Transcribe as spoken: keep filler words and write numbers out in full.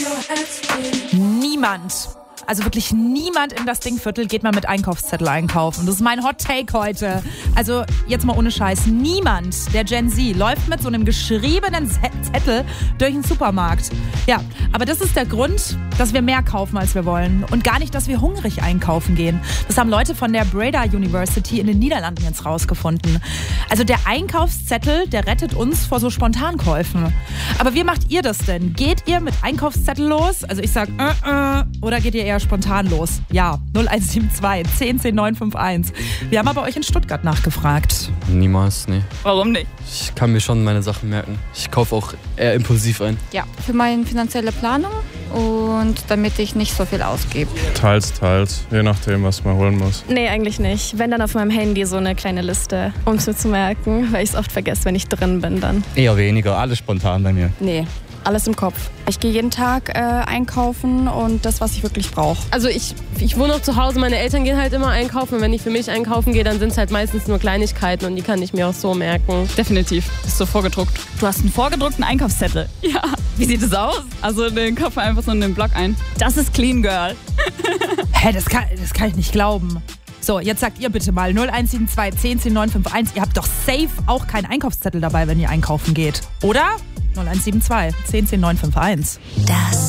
Niemand, also wirklich niemand in das Dingviertel geht mal mit Einkaufszettel einkaufen. Das ist mein Hot Take heute. Also jetzt mal ohne Scheiß. Niemand der Gen Z läuft mit so einem geschriebenen Zettel durch den Supermarkt. Ja, aber das ist der Grund, dass wir mehr kaufen, als wir wollen. Und gar nicht, dass wir hungrig einkaufen gehen. Das haben Leute von der Breda University in den Niederlanden jetzt rausgefunden. Also der Einkaufszettel, der rettet uns vor so Spontankäufen. Aber wie macht ihr das denn? Geht ihr mit Einkaufszettel los? Also ich sag, äh, äh, oder geht ihr eher spontan los? Ja, null eins sieben zwei, zehn zehn neun fünf eins. Wir haben aber euch in Stuttgart nachgefragt. Niemals, nee. Warum nicht? Ich kann mir schon meine Sachen merken. Ich kaufe auch eher impulsiv ein. Ja, für meine finanzielle Planung und damit ich nicht so viel ausgebe. Teils, teils, je nachdem, was man holen muss. Nee, eigentlich nicht. Wenn dann auf meinem Handy so eine kleine Liste, um es mir zu merken, weil ich es oft vergesse, wenn ich drin bin dann. Eher weniger, alles spontan bei mir. Nee, alles im Kopf. Ich gehe jeden Tag äh, einkaufen und das, was ich wirklich brauche. Also ich, ich wohne noch zu Hause, meine Eltern gehen halt immer einkaufen und wenn ich für mich einkaufen gehe, dann sind es halt meistens nur Kleinigkeiten und die kann ich mir auch so merken. Definitiv, ist so vorgedruckt. Du hast einen vorgedruckten Einkaufszettel? Ja. Wie sieht es aus? Also den Kopf einfach so in den Block ein. Das ist Clean Girl. Hä, das kann, das kann ich nicht glauben. So, jetzt sagt ihr bitte mal null eins sieben zwei, zehn zehn neun fünf eins. Ihr habt doch safe auch keinen Einkaufszettel dabei, wenn ihr einkaufen geht, oder? null eins sieben zwei, zehn zehn neun fünf eins. Das